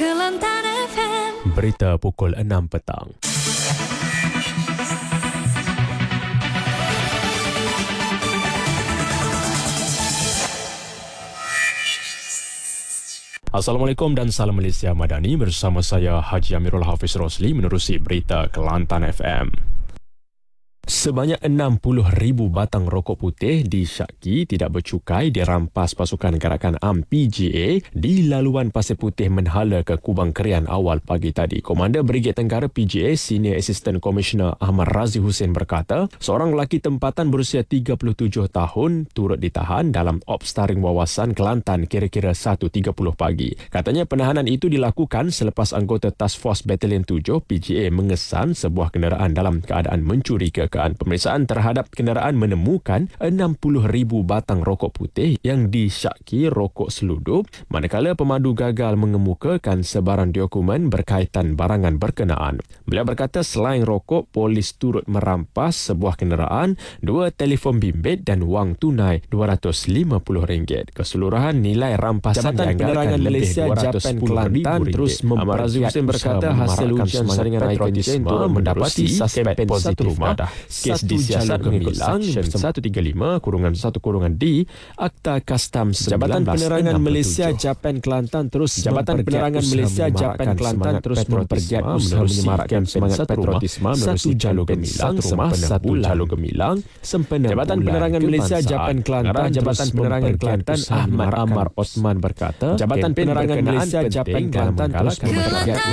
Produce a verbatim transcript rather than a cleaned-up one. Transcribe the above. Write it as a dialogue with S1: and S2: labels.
S1: Kelantan F M.
S2: Berita pukul enam petang. Assalamualaikum dan salam Malaysia Madani, bersama saya Haji Amirul Hafiz Rosli menerusi berita Kelantan F M. Sebanyak enam puluh ribu batang rokok putih disyaki tidak bercukai dirampas pasukan gerakan A M P G A di laluan Pasir Putih Menhala ke Kubang Kerian awal pagi tadi. Komander Brigade Tenggara P G A Senior Assistant Commissioner Ahmad Razi Hussein berkata, seorang lelaki tempatan berusia tiga puluh tujuh tahun turut ditahan dalam ops taring wawasan Kelantan kira-kira satu tiga puluh pagi. Katanya penahanan itu dilakukan selepas anggota Task Force Battalion tujuh P G A mengesan sebuah kenderaan dalam keadaan mencurigakan. Pemeriksaan terhadap kenderaan menemukan enam puluh ribu batang rokok putih yang disyaki rokok seludup, manakala pemandu gagal mengemukakan sebarang dokumen berkaitan barangan berkenaan. Beliau berkata selain rokok, polis turut merampas sebuah kenderaan, dua telefon bimbit dan wang tunai dua ratus lima puluh ringgit. Keseluruhan nilai rampasan
S3: Jabatan Penerangan Malaysia Japan Kelantan terus memperlihatkan Hussein berkata hasil ujian saringan patriotisme mendapati suspek positif rumah. Kes disiasat mengikut Seksyen seratus tiga puluh lima kurungan satu kurungan D Akta Kastam Jabatan Penerangan Malaysia Japan Kelantan terus Jabatan Penerangan Malaysia Japan Kelantan terus mempergiat usaha menyemarakkan semangat patriotisme satu jalur gemilang rumah satu jalur gemilang sempena Jabatan Penerangan Malaysia Japan Kelantan Jabatan Penerangan Kelantan Ahmad Amar Osman berkata Jabatan Penerangan Malaysia Japan Kelantan terus mempergiat